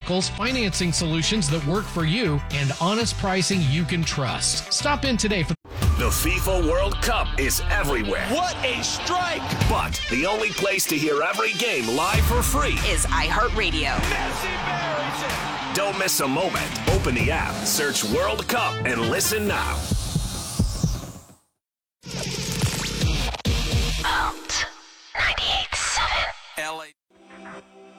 vehicles, financing solutions that work for you, and honest pricing you can trust. Stop in today for The FIFA World Cup is everywhere. What a strike! But the only place to hear every game live for free is iHeartRadio. Messi buries it! Don't miss a moment. Open the app, search World Cup, and listen now.